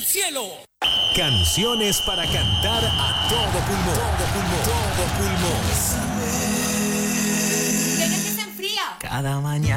cielo. Canciones para cantar a todo pulmón. Todo pulmón. Venga que se enfría. Cada mañana